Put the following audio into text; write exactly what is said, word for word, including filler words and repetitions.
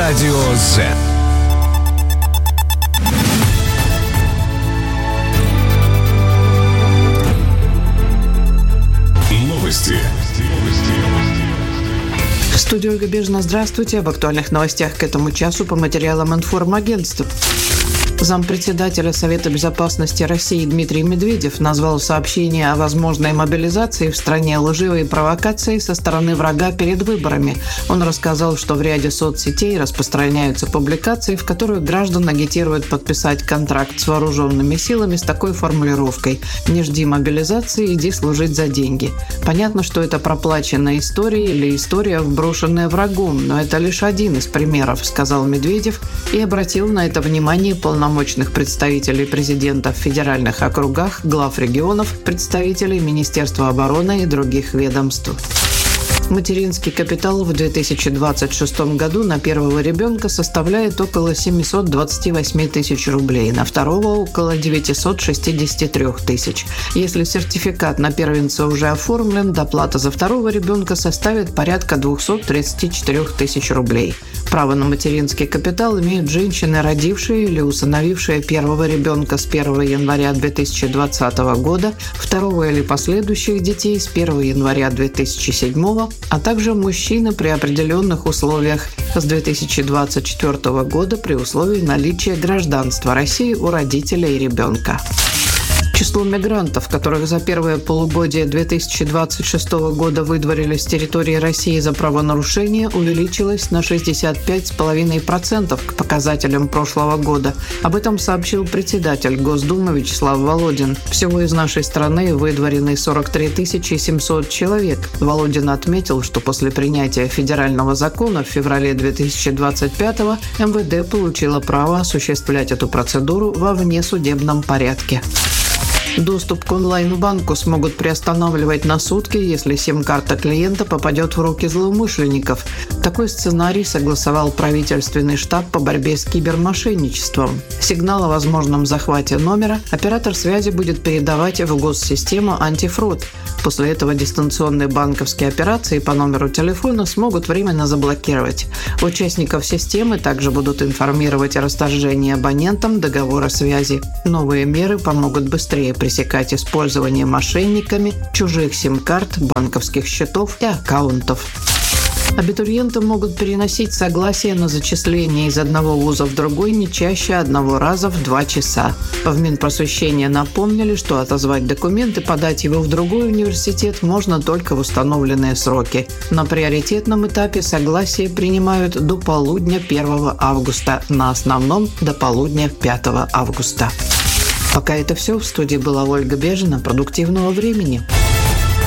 Радио Z. Новости. В студии Ольга Бежина. Здравствуйте. Об актуальных новостях к этому часу по материалам информагентства. Зампредседателя Совета безопасности России Дмитрий Медведев назвал сообщение о возможной мобилизации в стране лживой провокацией со стороны врага перед выборами. Он рассказал, что в ряде соцсетей распространяются публикации, в которых граждан агитируют подписать контракт с вооруженными силами с такой формулировкой: «Не жди мобилизации, иди служить за деньги». Понятно, что это проплаченная история или история, вброшенная врагом, но это лишь один из примеров, сказал Медведев и обратил на это внимание полномочий полномочных представителей президента в федеральных округах, глав регионов, представителей Министерства обороны и других ведомств. Материнский капитал в две тысячи двадцать шестом году на первого ребенка составляет около семьсот двадцать восемь тысяч рублей, на второго – около девятьсот шестьдесят три тысяч. Если сертификат на первенца уже оформлен, доплата за второго ребенка составит порядка двести тридцать четыре тысячи рублей. Право на материнский капитал имеют женщины, родившие или усыновившие первого ребенка с первого января две тысячи двадцатого года, второго или последующих детей с первого января две тысячи седьмого, а также мужчины при определенных условиях с две тысячи двадцать четвёртого года при условии наличия гражданства России у родителей и ребенка. Число мигрантов, которых за первое полугодие две тысячи двадцать шестого года выдворили с территории России за правонарушения, увеличилось на шестьдесят пять целых пять десятых процента к показателям прошлого года. Об этом сообщил председатель Госдумы Вячеслав Володин. Всего из нашей страны выдворены сорок три тысячи семьсот человек. Володин отметил, что после принятия федерального закона в феврале две тысячи двадцать пятого эм вэ дэ получило право осуществлять эту процедуру во внесудебном порядке. Доступ к онлайн-банку смогут приостанавливать на сутки, если сим-карта клиента попадет в руки злоумышленников. Такой сценарий согласовал правительственный штаб по борьбе с кибермошенничеством. Сигнал о возможном захвате номера оператор связи будет передавать в госсистему антифрод. После этого дистанционные банковские операции по номеру телефона смогут временно заблокировать. Участников системы также будут информировать о расторжении абонентам договора связи. Новые меры помогут быстрее пресекать использование мошенниками чужих сим-карт, банковских счетов и аккаунтов. Абитуриенты могут переносить согласие на зачисление из одного вуза в другой не чаще одного раза в два часа. В Минпросвещения напомнили, что отозвать документ и подать его в другой университет можно только в установленные сроки. На приоритетном этапе согласие принимают до полудня первого августа, на основном – до полудня пятого августа. Пока это все. В студии была Ольга Бежина. Продуктивного времени.